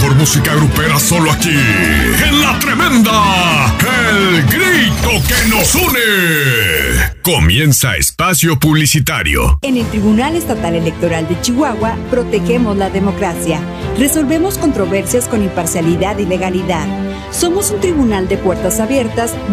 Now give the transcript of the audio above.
mejor música grupera solo aquí, en La Tremenda, el grito que nos une. Comienza espacio publicitario. En el Tribunal Estatal Electoral de Chihuahua protegemos la democracia. Resolvemos controversias con imparcialidad y legalidad. Somos un tribunal de puertas abiertas